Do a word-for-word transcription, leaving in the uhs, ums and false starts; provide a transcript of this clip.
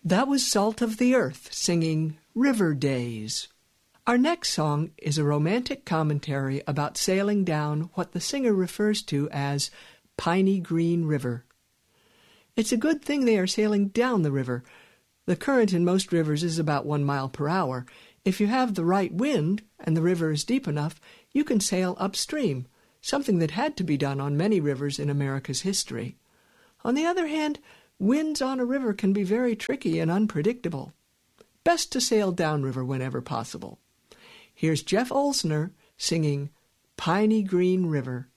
That was Salt of the Earth singing River Days. Our next song is a romantic commentary about sailing down what the singer refers to as Piney Green River. It's a good thing they are sailing down the river. The current in most rivers is about one mile per hour. If you have the right wind and the river is deep enough, you can sail upstream, something that had to be done on many rivers in America's history. On the other hand, winds on a river can be very tricky and unpredictable. Best to sail downriver whenever possible. Here's Jeff Olsner singing Piney Green River.